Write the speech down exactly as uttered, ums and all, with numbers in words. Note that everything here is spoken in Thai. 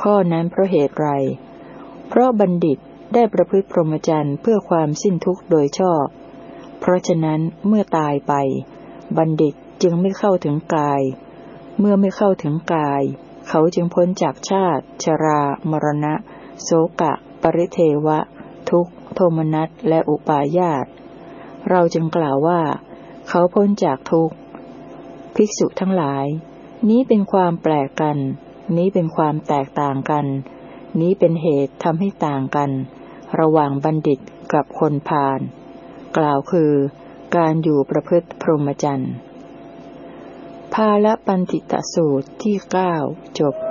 ข้อนั้นเพราะเหตุไรเพราะบัณฑิตได้ประพฤติพรหมจรรย์เพื่อความสิ้นทุกข์โดยชอบเพราะฉะนั้นเมื่อตายไปบัณฑิตจึงไม่เข้าถึงกายเมื่อไม่เข้าถึงกายเขาจึงพ้นจากชาติชรามรณะโศกะปริเทวะทุกข์โทมนัสและอุปาญาสเราจึงกล่าวว่าเขาพ้นจากทุกข์ภิกษุทั้งหลายนี้เป็นความแปลกกันนี้เป็นความแตกต่างกันนี้เป็นเหตุทำให้ต่างกันระหว่างบัณฑิตกับคนพาลกล่าวคือการอยู่ประพฤติพรหมจรรย์ภาลปันติตสูตรที่เก้าจบ